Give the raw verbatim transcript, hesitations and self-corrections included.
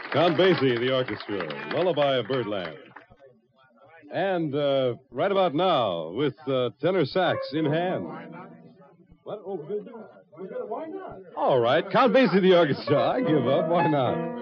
Count Basie, the orchestra, Lullaby of Birdland. And uh, right about now, with uh, tenor sax in hand. What? Oh, good. Why not? All right, Count Basie, the orchestra. I give up. Why not?